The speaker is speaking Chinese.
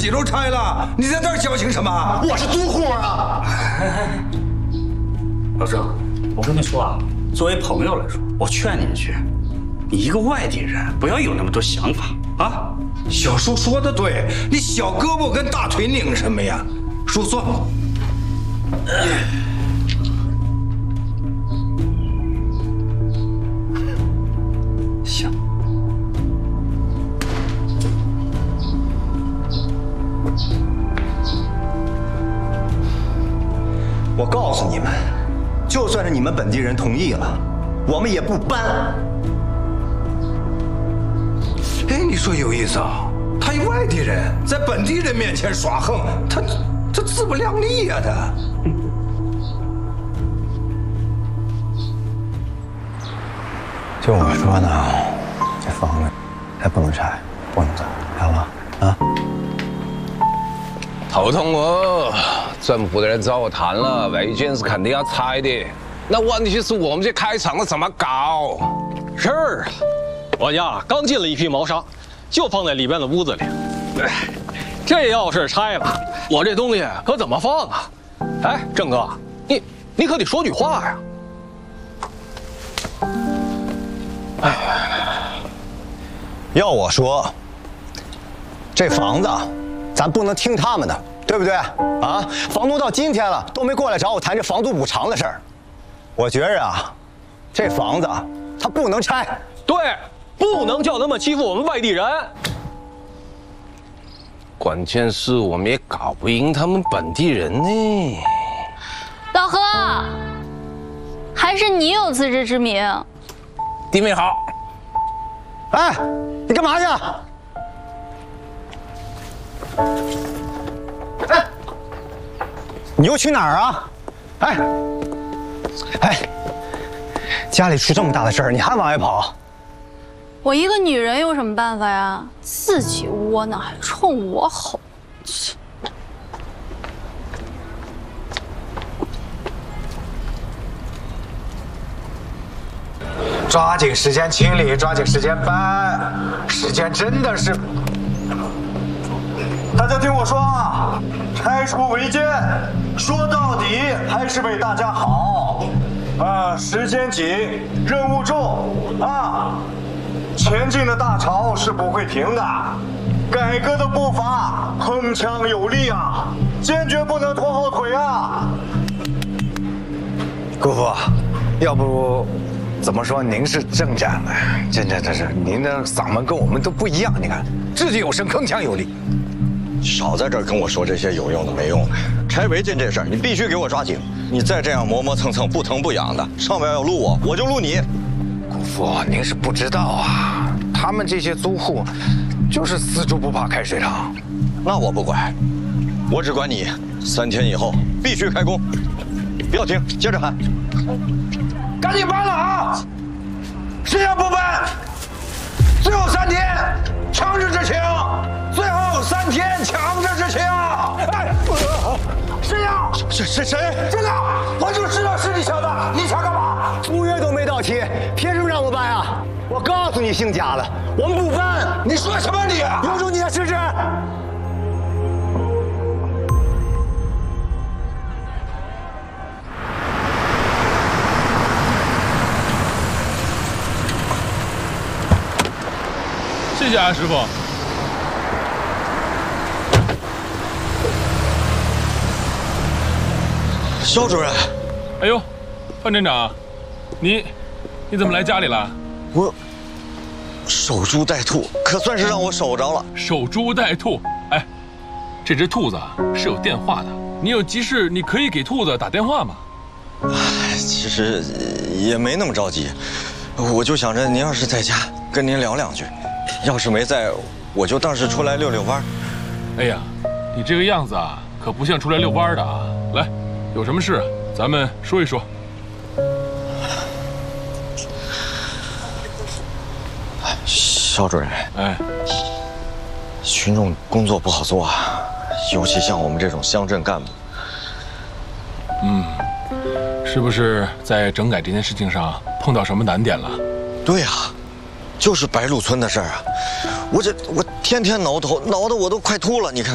己都拆了，你在这儿矫情什么？ 我是租户啊！ 老郑，我跟你说啊，作为朋友来说，我劝你一句，你一个外地人，不要有那么多想法啊。 小叔说的对，你小胳膊跟大腿拧什么呀？叔算。 行。 我告诉你们，就算是你们本地人同意了，我们也不搬。 哎，你说有意思啊！他一外地人在本地人面前耍横，他自不量力呀，他。 就我说呢，这房子还不能拆，不能走，好吗？啊！ 头痛哦，政府的人找我谈了，违建是肯定要拆的。那问题是我们这开厂的怎么搞？ 是，我家刚进了一批毛砂，就放在里边的屋子里。这要是拆了，我这东西可怎么放啊？哎，郑哥，你可得说句话呀！ 哎，要我说，这房子咱不能听他们的，对不对？啊，房东到今天了都没过来找我谈这房租补偿的事儿。我觉着啊，这房子它不能拆。 对，不能叫他们欺负我们外地人。 关键是我们也搞不赢他们本地人呢。 老何，还是你有自知之明。 弟妹好。 哎，你干嘛去？哎，你又去哪儿啊？哎，家里出这么大的事儿，你还往外跑？ 我一个女人有什么办法呀？自己窝囊还冲我吼，切！ 抓紧时间清理，抓紧时间搬，时间真的是……大家听我说啊，拆除违建，说到底还是为大家好。时间紧，任务重啊！前进的大潮是不会停的，改革的步伐铿锵有力啊，坚决不能拖后腿啊！ 姑父，要不怎么说您是镇长啊？这是您的嗓门跟我们都不一样，你看掷地有声，铿锵有力。 少在这儿跟我说这些有用的没用的，拆违建这事儿你必须给我抓紧！你再这样磨磨蹭蹭、不疼不痒的，上边要录我就录你。 姑父，您是不知道啊，他们这些租户就是死猪不怕开水烫。 那我不管，我只管你3天以后必须开工。不要停，接着喊。 赶紧搬了啊！谁要不搬？最后3天，强制执行！最后3天，强制执行！哎，谁呀？谁？真的，我就知道是你小子，你想干嘛？ 租约都没到期，凭什么让我搬啊？我告诉你，姓贾的，我们不搬！ 你说什么你？ 有种你也试试！ 谢谢啊，师傅。 肖主任， 哎呦，范站长，你怎么来家里了？ 我守株待兔，可算是让我守着了。 守株待兔，哎，这只兔子是有电话的，你有急事你可以给兔子打电话嘛。 其实也没那么着急，我就想着您要是在家，跟您聊2句。要是没在，我就当是出来遛遛弯。 哎呀，你这个样子啊，可不像出来遛弯的啊！来，有什么事咱们说一说。 肖主任， 哎， 群众工作不好做啊，尤其像我们这种乡镇干部。 是不是在整改这件事情上碰到什么难点了？ 对呀，就是白鹿村的事儿啊，我天天挠头，挠得我都快秃了，你看。